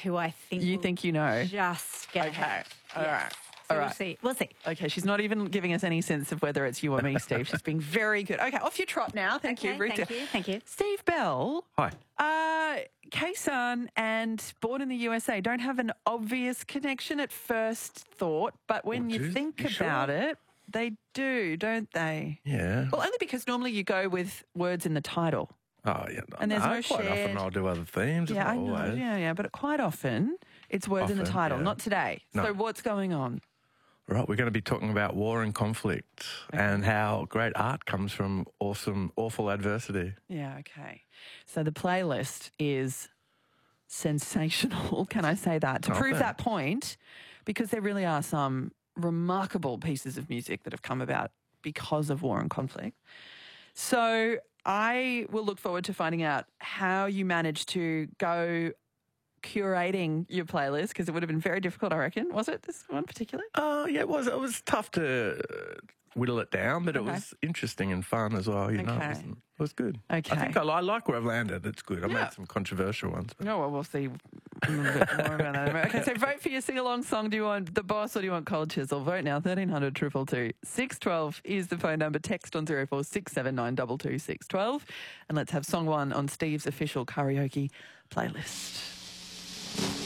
who I think You think you know? just get ahead. All right. So All we'll right. see. We'll see. Okay, she's not even giving us any sense of whether it's you or me, Steve. She's being very good. Okay, off your trot now. Thank you, Okay, Rita. thank you. Steve Bell. Hi. Khe-Sanh and Born in the USA don't have an obvious connection at first thought, but when you think about it, they do, don't they? Yeah. Well, only because normally you go with words in the title. Oh, yeah. And there's no quite shared- often I'll do other themes. Yeah, I know. Always. Yeah, but quite often it's words in the Often, title, yeah. not today. No. So what's going on? Right, we're going to be talking about war and conflict and how great art comes from awful adversity. Yeah, okay. So the playlist is sensational, can I say that? To prove that point, because there really are some remarkable pieces of music that have come about because of war and conflict. So I will look forward to finding out how you managed to go curating your playlist, because it would have been very difficult, I reckon. Was it this one particularly? Yeah, it was. It was tough to whittle it down, but it was interesting and fun as well. You know, it was good. Okay. I think I like where I've landed. It's good. I made some controversial ones. Oh, well, we'll see a little bit more about that. Okay, so vote for your sing-along song. Do you want The Boss or do you want Cold Chisel? Vote now, 1300 222 612 is the phone number. Text on 0467 222 612. And let's have song one on Steve's official karaoke playlist.